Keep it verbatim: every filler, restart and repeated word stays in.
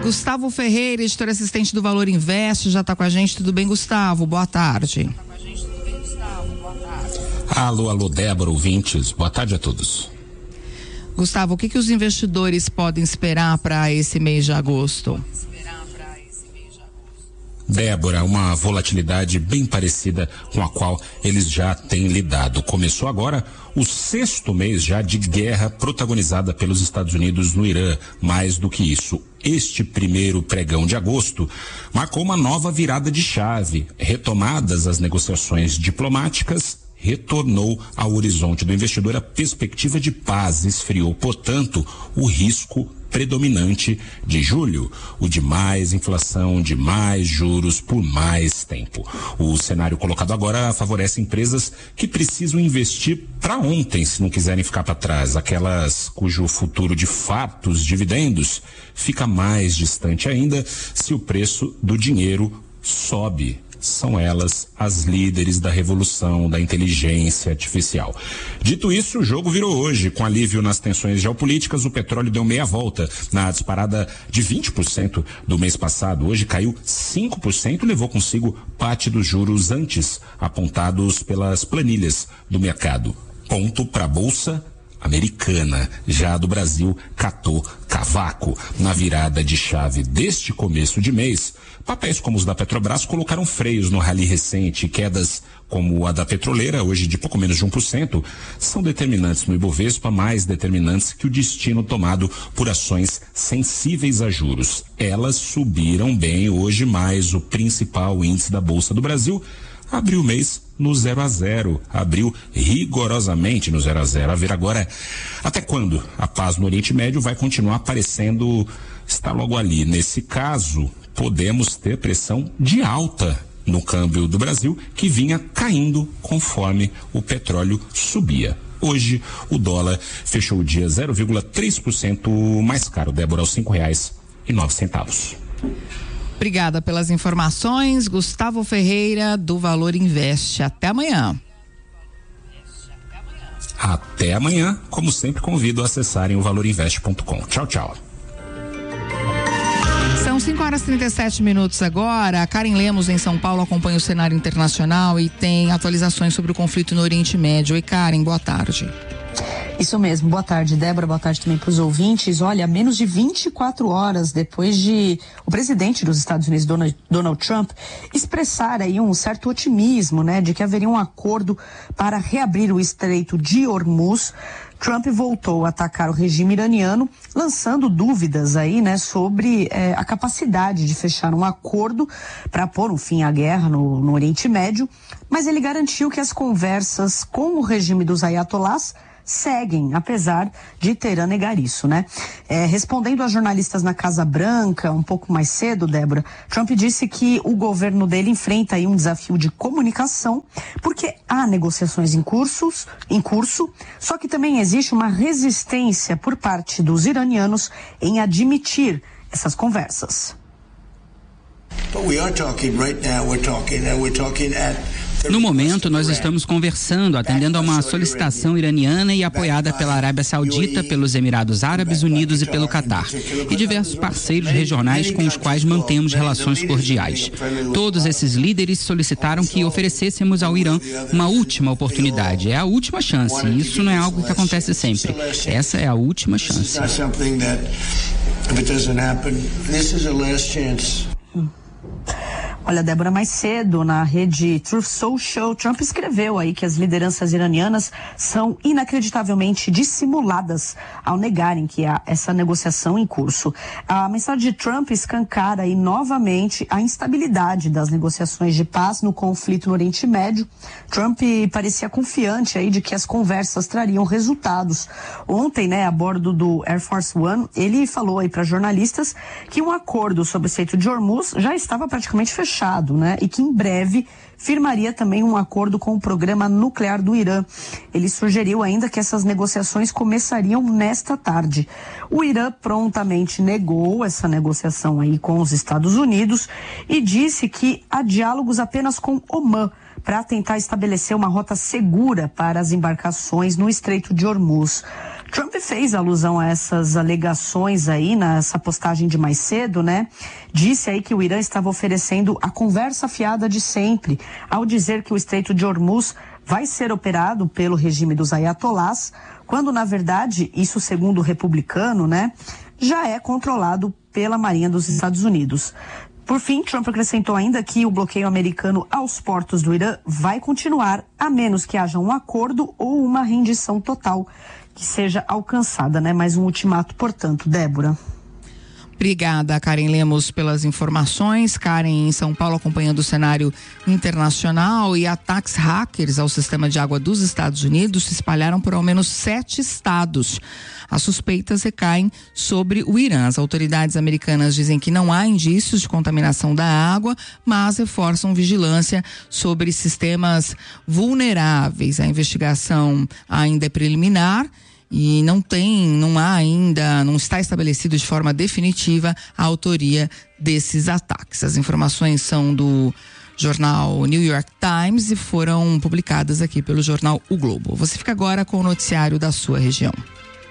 Gustavo Ferreira, editor assistente do Valor Invest, já está com a gente. Tudo bem, Gustavo? Boa tarde. Alô, alô, Débora, ouvintes. Boa tarde a todos. Gustavo, o que, que os investidores podem esperar para esse mês de agosto? Débora, uma volatilidade bem parecida com a qual eles já têm lidado. Começou agora o sexto mês já de guerra protagonizada pelos Estados Unidos no Irã. Mais do que isso, este primeiro pregão de agosto marcou uma nova virada de chave. Retomadas as negociações diplomáticas, retornou ao horizonte do investidor a perspectiva de paz, esfriou, portanto, o risco predominante de julho, o de mais inflação, de mais juros por mais tempo. O cenário colocado agora favorece empresas que precisam investir para ontem, se não quiserem ficar para trás. Aquelas cujo futuro de fatos, dividendos, fica mais distante ainda se o preço do dinheiro sobe. São elas as líderes da revolução da inteligência artificial. Dito isso, o jogo virou hoje. Com alívio nas tensões geopolíticas, o petróleo deu meia volta na disparada de vinte por cento do mês passado. Hoje caiu cinco por cento e levou consigo parte dos juros antes apontados pelas planilhas do mercado. Ponto para a Bolsa Americana. Já a do Brasil catou cavaco. Na virada de chave deste começo de mês, papéis como os da Petrobras colocaram freios no rally recente. Quedas como a da petroleira, hoje de pouco menos de um por cento, são determinantes no Ibovespa, mais determinantes que o destino tomado por ações sensíveis a juros. Elas subiram bem hoje, mais o principal índice da Bolsa do Brasil abriu o mês no zero a zero, abriu rigorosamente no zero a zero. A ver agora até quando a paz no Oriente Médio vai continuar aparecendo, está logo ali. Nesse caso, podemos ter pressão de alta no câmbio do Brasil, que vinha caindo conforme o petróleo subia. Hoje, o dólar fechou o dia zero vírgula três por cento mais caro, Débora, aos cinco reais e nove centavos. Obrigada pelas informações, Gustavo Ferreira, do Valor Invest. Até amanhã. Até amanhã. Como sempre, convido a acessarem o valor invest ponto com. Tchau, tchau. São cinco horas e trinta e sete minutos agora. A Karen Lemos, em São Paulo, acompanha o cenário internacional e tem atualizações sobre o conflito no Oriente Médio. Oi, Karen, boa tarde. Isso mesmo, boa tarde, Débora, boa tarde também para os ouvintes. Olha, menos de vinte e quatro horas depois de o presidente dos Estados Unidos, Donald, Donald Trump, expressar aí um certo otimismo, né, de que haveria um acordo para reabrir o Estreito de Hormuz, Trump voltou a atacar o regime iraniano, lançando dúvidas aí, né, sobre eh, a capacidade de fechar um acordo para pôr um fim à guerra no, no Oriente Médio, mas ele garantiu que as conversas com o regime dos ayatolás seguem, apesar de Teherã negar isso, né? É, respondendo a jornalistas na Casa Branca, um pouco mais cedo, Débora, Trump disse que o governo dele enfrenta aí um desafio de comunicação, porque há negociações em, cursos, em curso, só que também existe uma resistência por parte dos iranianos em admitir essas conversas. But we are talking right now, we're talking, and we're talking at No momento, nós estamos conversando, atendendo a uma solicitação iraniana e apoiada pela Arábia Saudita, pelos Emirados Árabes Unidos e pelo Catar, e diversos parceiros regionais com os quais mantemos relações cordiais. Todos esses líderes solicitaram que oferecêssemos ao Irã uma última oportunidade. É a última chance, e isso não é algo que acontece sempre. Essa é a última chance. Olha, Débora, mais cedo na rede Truth Social, Trump escreveu aí que as lideranças iranianas são inacreditavelmente dissimuladas ao negarem que há essa negociação em curso. A mensagem de Trump escancara aí novamente a instabilidade das negociações de paz no conflito no Oriente Médio. Trump parecia confiante aí de que as conversas trariam resultados. Ontem, né, a bordo do Air Force One, ele falou aí para jornalistas que um acordo sobre o Estreito de Hormuz já estava praticamente fechado. Né? E que em breve firmaria também um acordo com o programa nuclear do Irã. Ele sugeriu ainda que essas negociações começariam nesta tarde. O Irã prontamente negou essa negociação aí com os Estados Unidos e disse que há diálogos apenas com Omã para tentar estabelecer uma rota segura para as embarcações no Estreito de Hormuz. Trump fez alusão a essas alegações aí nessa postagem de mais cedo, né? Disse aí que o Irã estava oferecendo a conversa fiada de sempre ao dizer que o Estreito de Hormuz vai ser operado pelo regime dos ayatolás, quando na verdade, isso segundo o republicano, né, já é controlado pela Marinha dos Estados Unidos. Por fim, Trump acrescentou ainda que o bloqueio americano aos portos do Irã vai continuar, a menos que haja um acordo ou uma rendição total que seja alcançada, né? Mais um ultimato, portanto, Débora. Obrigada, Karen Lemos, pelas informações. Karen, em São Paulo, acompanhando o cenário internacional, e ataques hackers ao sistema de água dos Estados Unidos se espalharam por ao menos sete estados. As suspeitas recaem sobre o Irã. As autoridades americanas dizem que não há indícios de contaminação da água, mas reforçam vigilância sobre sistemas vulneráveis. A investigação ainda é preliminar e não tem, não há ainda, não está estabelecido de forma definitiva a autoria desses ataques. As informações são do jornal New York Times e foram publicadas aqui pelo jornal O Globo. Você fica agora com o noticiário da sua região.